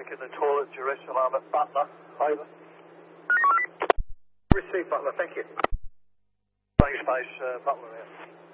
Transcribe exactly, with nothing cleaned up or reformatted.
in the toilet, Jerusalem at Butler. Over. Receive Butler, thank you. Thanks, Base, uh, Butler, yeah.